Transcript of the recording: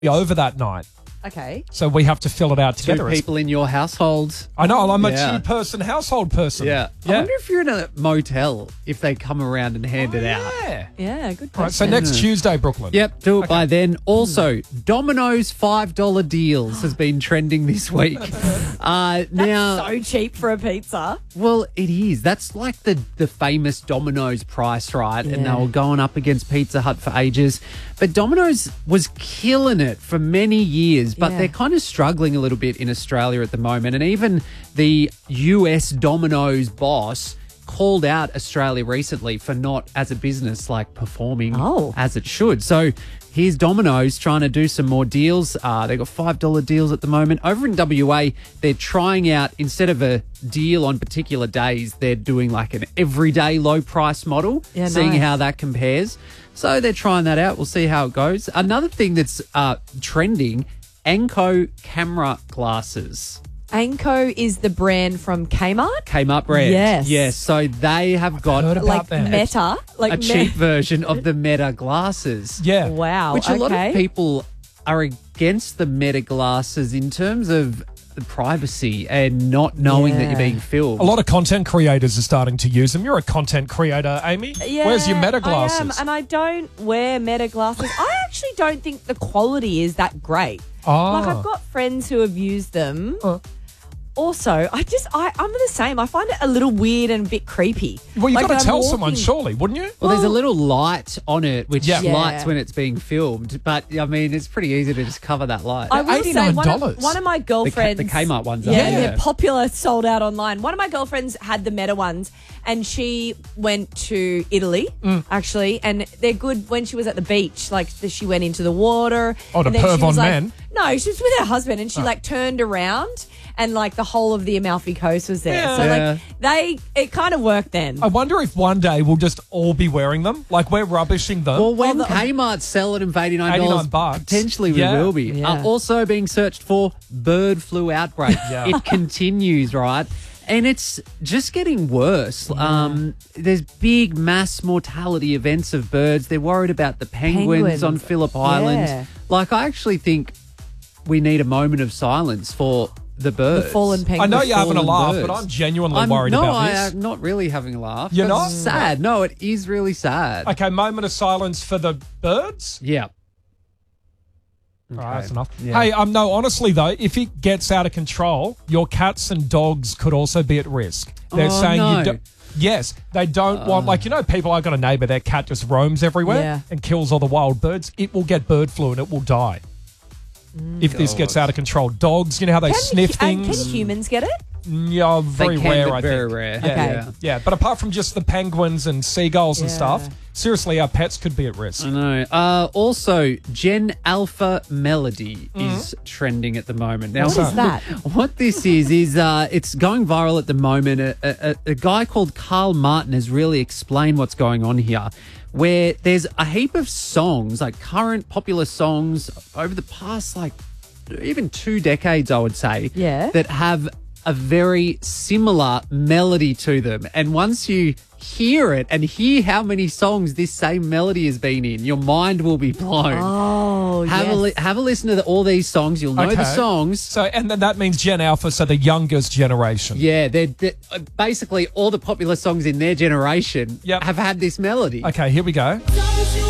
over that night. Okay. So we have to fill it out together. Two people in your household. I know. I'm a Yeah. two-person household person. I wonder if you're in a motel, if they come around and hand it out. Yeah. Yeah, good All right, so question. next Tuesday, Brooklyn. Yep, do it by then. Also, Domino's $5 deals has been trending this week. Now, So cheap for a pizza. well, it is. That's like the famous Domino's price, right? And they Yeah. were going up against Pizza Hut for ages. But Domino's was killing it for many years, but Yeah. they're kind of struggling a little bit in Australia at the moment. And even the US Domino's boss called out Australia recently for not, as a business, like performing as it should. So here's Domino's trying to do some more deals. They've got $5 deals at the moment. Over in WA, they're trying out, instead of a deal on particular days, they're doing like an everyday low price model, Yeah, seeing nice. how that compares. So they're trying that out. We'll see how it goes. Another thing that's trending, Anko camera glasses. Anko is the brand from Kmart. Kmart brand. Yes. Yes. So they have got heard about Like that. Meta. Like a cheap version of the Meta glasses. Yeah. Wow. Which a lot okay. of people are against the Meta glasses in terms of the privacy and not knowing that Yeah. you're being filmed. A lot of content creators are starting to use them. You're a content creator, Amy. Yeah, Where's your Meta glasses? I am, and I don't wear Meta glasses. I actually don't think the quality is that great. Oh. Like, I've got friends who have used them. Also, I'm the same. I find it a little weird and a bit creepy. Well, you've Like, got to I'm tell someone, walking- surely, wouldn't you? Well, there's a little light on it which Yeah. lights Yeah. when it's being filmed. But, I mean, it's pretty easy to just cover that light. I will say $89. one of my girlfriends, The Kmart ones, yeah, aren't they? they're popular, sold out online. One of my girlfriends had the Meta ones, and she went to Italy actually, and they're good when she was at the beach. Like she went into the water. Oh, to and then she perv was on like- men? No, she was with her husband, and she like turned around. And like the whole of the Amalfi Coast was there, Yeah. so Yeah. like it kind of worked then. I wonder if one day we'll just all be wearing them. Like we're rubbishing them. Well, when Well, the- Kmart sell it for $89, $89, potentially we yeah. will be. Yeah. Also being searched for bird flu outbreak. Yeah. It continues, right? And it's just getting worse. There's big mass mortality events of birds. They're worried about the penguins on Phillip Island. Yeah. Like, I actually think we need a moment of silence for the birds. fallen I penguins. know you're having a fallen laugh, birds. but I'm genuinely worried no, about this. I'm not really having a laugh. You're but not? it's sad. No, it is really sad. Okay, moment of silence for the birds. Yeah. All right, that's enough. Yeah. Hey, no, honestly though, if it gets out of control, your cats and dogs could also be at risk. They're Oh, saying no. you don't. Yes, they don't want, like, people, I've got a neighbour, their cat just roams everywhere Yeah. and kills all the wild birds. It will get bird flu and it will die if this gets out of control. Dogs, you know how they sniff Can things? humans get it? Yeah, very They can, rare, but I very think. rare. Yeah, Okay. yeah. But apart from just the penguins and seagulls and Yeah. stuff, seriously, our pets could be at risk. I know. Also, Gen Alpha Melody is trending at the moment. Now, What is that? What this is it's going viral at the moment. A guy called Carl Martin has really explained what's going on here, where there's a heap of songs, like current popular songs over the past, like, even 2 decades, I would say, Yeah. that have a very similar melody to them. And once you hear it and hear how many songs this same melody has been in, your mind will be blown. Oh, Have a listen to all these songs. You'll know the Okay. songs. So, and then that means Gen Alpha, so the youngest generation. Yeah, they're basically all the popular songs in their generation Yep. have had this melody. Okay, here we go. Don't you